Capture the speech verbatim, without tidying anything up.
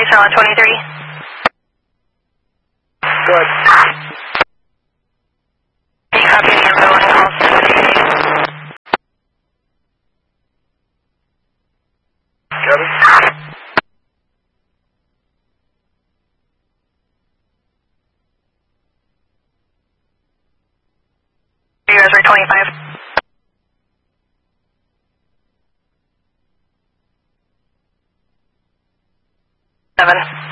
three, Charlotte twenty-three. Good. Can you copy the info on call seventy-eight? Got it? You guys are twenty-five. Seven.